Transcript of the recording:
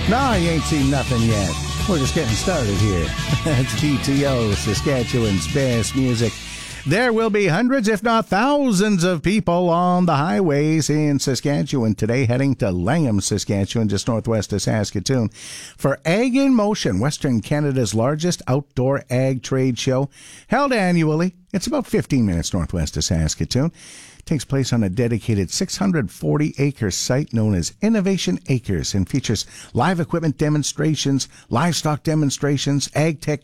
No, you ain't seen nothing yet. We're just getting started here. It's GTO, Saskatchewan's best music. There will be hundreds, if not thousands, of people on the highways in Saskatchewan today, heading to Langham, Saskatchewan, just northwest of Saskatoon, for Ag in Motion, Western Canada's largest outdoor ag trade show, held annually. It's about 15 minutes northwest of Saskatoon. Takes place on a dedicated 640-acre site known as Innovation Acres and features live equipment demonstrations, livestock demonstrations, ag tech